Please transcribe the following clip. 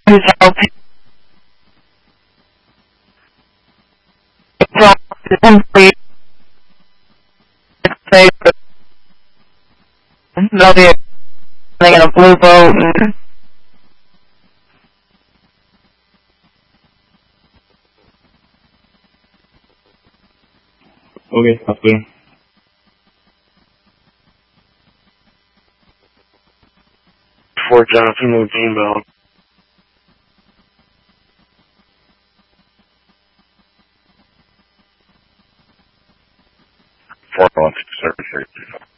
They'll be in a blue boat. Okay, that's clear. Fort Johnson, routine bound. Fort Johnson, service rate.